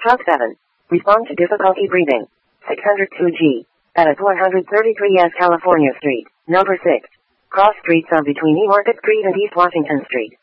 Truck 7. Respond to difficulty breathing. 602G. At 133 S California Street, number 6. Cross streets on between E Market Street and East Washington Street.